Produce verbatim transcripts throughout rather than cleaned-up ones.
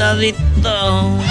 sabadito.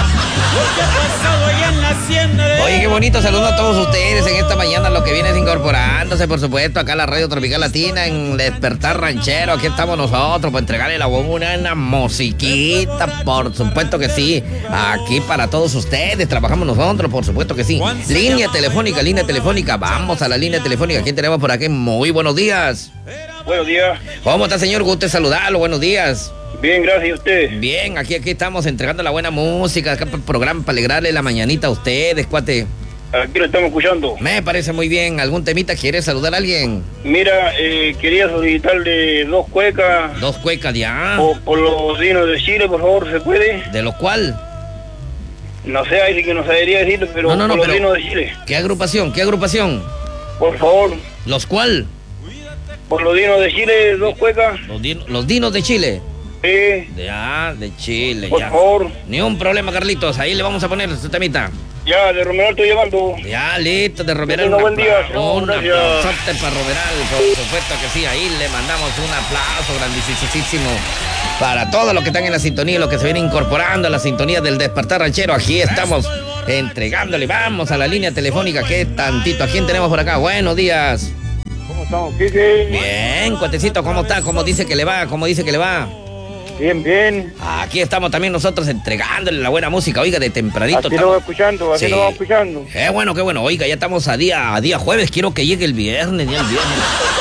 Oye, qué bonito, saludo a todos ustedes en esta mañana, lo que viene incorporándose, por supuesto, acá a la Radio Tropical Latina, en Despertar Ranchero. Aquí estamos nosotros para entregarle la buena una musiquita, por supuesto que sí. Aquí para todos ustedes, trabajamos nosotros, por supuesto que sí. Línea telefónica, línea telefónica, vamos a la línea telefónica. ¿Quién tenemos por aquí? Muy buenos días. Buenos días. ¿Cómo está, señor? Gusto de saludarlo, buenos días. Bien, gracias a usted. Bien, aquí, aquí estamos entregando la buena música, acá para el programa, para alegrarle la mañanita a ustedes, cuate. Aquí lo estamos escuchando. Me parece muy bien. ¿Algún temita? ¿Quiere saludar a alguien? Mira, eh, quería solicitarle dos cuecas. Dos cuecas, ya. Por, por los dinos de Chile, por favor, ¿se puede? ¿De los cuál? No sé, ahí sí que no sabría decirlo, pero no, no, no, por los pero, dinos de Chile. ¿Qué agrupación? ¿Qué agrupación? Por favor. ¿Los cuál? Por los dinos de Chile, dos cuecas. Los, din los dinos de Chile. Sí. Ya, de Chile, por ya. Por favor. Ni un problema, Carlitos. Ahí le vamos a poner su temita. Ya, de Romeral estoy llamando. Ya, listo, de Romeral. Un buen día. Un aplausote para Romeral, por supuesto que sí. Ahí le mandamos un aplauso grandísimo para todos los que están en la sintonía, los que se vienen incorporando a la sintonía del Despertar Ranchero. Aquí estamos entregándole. Vamos a la línea telefónica. ¿Qué tantito? ¿A quién tenemos por acá? Buenos días. ¿Cómo estamos, Quique? Bien, cuatecito, ¿cómo está? ¿Cómo dice que le va? ¿Cómo dice que le va? Bien, bien. Aquí estamos también nosotros entregándole la buena música, oiga, de tempranito. Aquí estamos... lo voy escuchando, aquí sí. Lo vamos escuchando. Qué bueno, qué bueno. Oiga, ya estamos a día, a día jueves, quiero que llegue el viernes, ya el viernes.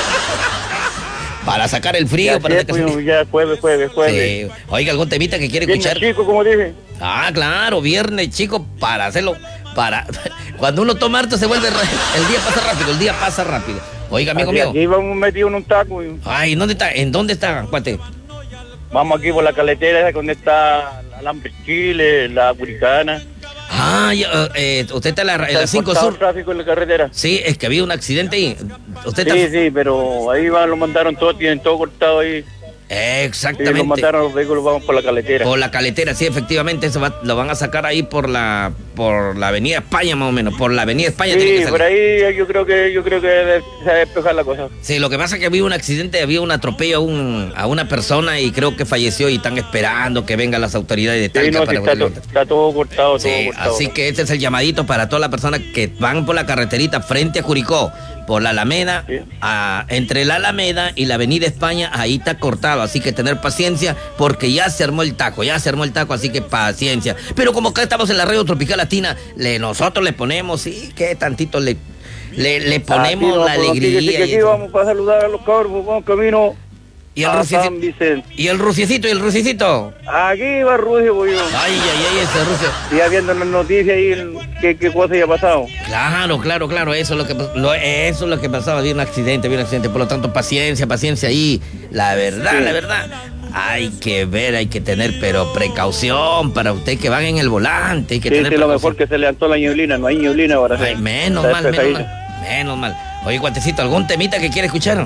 Para sacar el frío. Ya, para sí, que... ya jueves, jueves, jueves. Sí. Oiga, ¿algún temita que quiere viernes escuchar? chico, como dije. Ah, claro, viernes chico, para hacerlo, para... Cuando uno toma harto se vuelve... El día pasa rápido, el día pasa rápido. Oiga, amigo aquí, mío. Aquí vamos metidos en un taco. Y... Ay, ¿dónde está? ¿En dónde está, cuate? Vamos aquí por la carretera, donde está la Alambre Chile, la Curicana. Ah, ya, eh, usted está en la, en la cinco Sur. Tráfico en la carretera. Sí, es que había un accidente ahí. Usted sí, está... sí, pero ahí va, lo mandaron todo, tienen todo cortado ahí. Exactamente. Sí, lo mandaron los vehículos, vamos por la caletera. Por la caletera, sí, efectivamente, eso va, lo van a sacar ahí por la por la Avenida España, más o menos, por la Avenida España. Sí, tiene que por ahí yo creo que yo creo que se va a despejar la cosa. Sí, lo que pasa es que había un accidente, había un atropello a, un, a una persona y creo que falleció y están esperando que vengan las autoridades de Talca. Sí, no, para sí, está, to, está todo cortado, sí, todo cortado. Así que este es el llamadito para todas las personas que van por la carreterita frente a Curicó, por la Alameda, sí. a, entre la Alameda y la Avenida España, ahí está cortado, así que tener paciencia porque ya se armó el taco, ya se armó el taco, así que paciencia. Pero como acá estamos en la Radio Tropical Latina, le, nosotros le ponemos, sí, que tantito le, le, le ponemos no, la pues, alegría. Aquí, aquí, aquí vamos para saludar a los cabros, vamos camino. Y el, ruciecito, y el ruciecito, y el ruciecito. Aquí va Rucio, pues yo. Ay, ay, ay, ese Rucio. Ya viendo las noticias ahí, qué, qué cosa ya ha pasado. Claro, claro, claro, eso es lo que lo, eso es lo que pasaba, había un accidente, había un accidente, por lo tanto, paciencia, paciencia ahí. La verdad, sí. la verdad, hay que ver, hay que tener, pero precaución para usted que van en el volante, hay que sí, tener sí, lo mejor que se levantó la neblina, no hay neblina ahora. Ay, sí. menos mal, menos ahí. mal, menos mal. Oye, guantecito, ¿algún temita que quiere escuchar?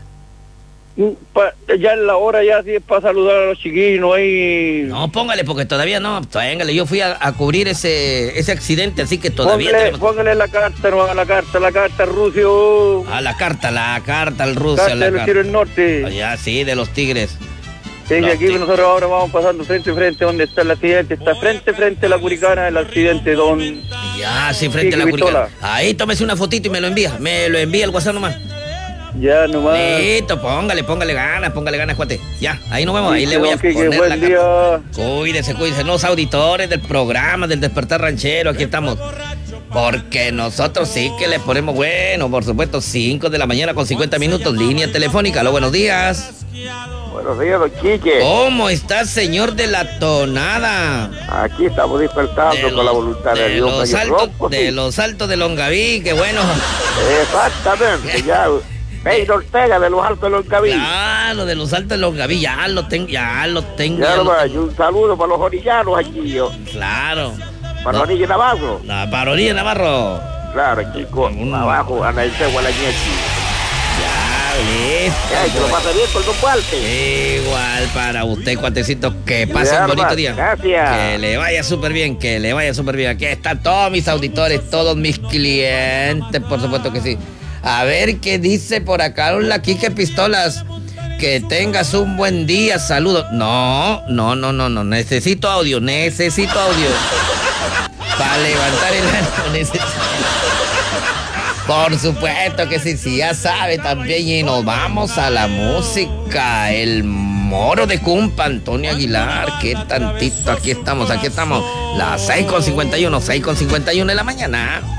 Pa, ya en la hora ya sí es para saludar a los chiquillos, no hay... No, póngale, porque todavía no, póngale, yo fui a, a cubrir ese ese accidente, así que todavía... Póngale, tenemos... póngale la carta, no, a la carta, la carta al Rucio. A la carta, la carta al Rucio. Carta la de los Tigres del Norte. Allá, sí, de los Tigres. Sí, los aquí tigres. Nosotros ahora vamos pasando frente a frente donde está el accidente, está frente a frente a la Curicana, el accidente, don... Ya, sí, frente a la Curicana. Ahí tómese una fotito y me lo envía, me lo envía el WhatsApp nomás. Ya, nomás. Listo, póngale, póngale ganas, póngale ganas, cuate. Ya, ahí nos vemos, ahí sí, le voy a que, poner que buen la día. Cuídese, cuídese, los auditores del programa del Despertar Ranchero, aquí estamos. Porque nosotros sí que le ponemos, bueno, por supuesto, cinco de la mañana con cincuenta minutos, línea telefónica. Aló, buenos días. Buenos días, don Quique. ¿Cómo está, señor de la tonada? Aquí estamos despertando de con los, la voluntad de, de Dios. Los altos, de los altos de Longaví, qué bueno. Exactamente, ya. Peiro Ortega de los altos de Longaví. Claro, de los altos de Longaví, ya lo tengo, ya lo tengo. Ya, ya lo tengo. Un saludo para los orillanos aquí, yo. Claro. Para no. Orilla Navarro. La para Orilla Navarro. Claro, chico, un... abajo, a la Encegua, la Ñechi. Ya, listo. Ya, que lo pase bien con don Walter. Igual para usted, cuatecito, que pase ya, un bonito día. Gracias. Que le vaya súper bien, que le vaya súper bien. Aquí están todos mis auditores, todos mis clientes, por supuesto que sí. A ver qué dice por acá la Quique Pistolas. Que tengas un buen día, saludos. No, no, no, no, no, necesito audio, necesito audio. Para levantar el ánimo necesito. Por supuesto que sí, sí, ya sabe también. Y nos vamos a la música. El Moro de Cumpa, Antonio Aguilar. Qué tantito, aquí estamos, aquí estamos. Las seis con cincuenta y uno, seis con cincuenta y uno de la mañana.